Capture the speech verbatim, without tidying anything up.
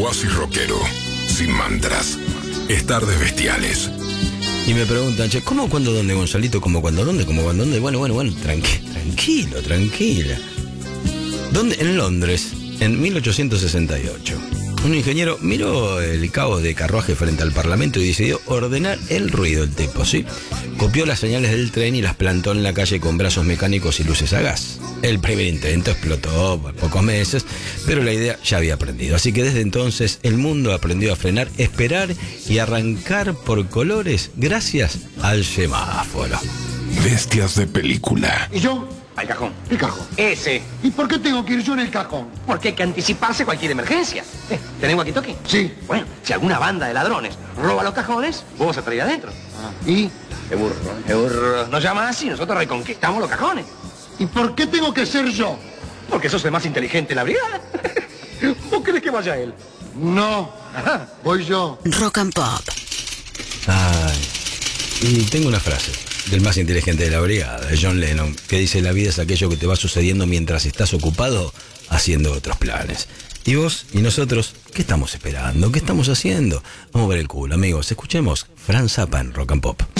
Oasis rockero, sin mantras. Es Tardes Bestiales. Y me preguntan, che, ¿cómo, cuándo, dónde, Gonzalito? ¿Cómo, cuándo, dónde? ¿Cómo, cuándo, dónde? Bueno, bueno, bueno, tranqui, tranquilo, tranquila. ¿Dónde? En Londres, en mil ochocientos sesenta y ocho. Un ingeniero miró el caos de carruaje frente al Parlamento y decidió ordenar el ruido, el tipo, ¿sí? Copió las señales del tren y las plantó en la calle con brazos mecánicos y luces a gas. El primer intento explotó por pocos meses, pero la idea ya había aprendido. Así que desde entonces el mundo aprendió a frenar, esperar y arrancar por colores gracias al semáforo. Bestias de película. ¿Y yo? Al cajón. ¿Qué cajón? Ese. ¿Y por qué tengo que ir yo en el cajón? Porque hay que anticiparse cualquier emergencia. Eh, ¿Tenés walkie-talkie? Sí. Bueno, si alguna banda de ladrones roba los cajones, vos vas a estar ahí adentro. Ah, ¿y? Qué burro, ¿eh? Qué burro. Nos llama así, nosotros reconquistamos los cajones. ¿Y por qué tengo que ser yo? Porque sos el más inteligente de la brigada. ¿Vos querés que vaya él? No. Ajá. Voy yo. Rock and Pop. Ay, y tengo una frase del más inteligente de la brigada, de John Lennon, que dice: la vida es aquello que te va sucediendo mientras estás ocupado haciendo otros planes. Y vos y nosotros, ¿qué estamos esperando? ¿Qué estamos haciendo? Vamos a ver el culo, amigos. Escuchemos Frank Zappa en Rock and Pop.